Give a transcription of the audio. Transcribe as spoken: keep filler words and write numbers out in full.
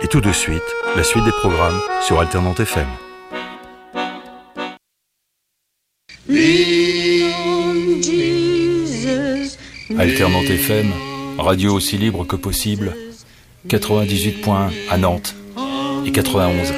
Et tout de suite, la suite des programmes sur Alternante F M. Alternante F M, radio aussi libre que possible, quatre-vingt-dix-huit point un à Nantes et quatre-vingt-onze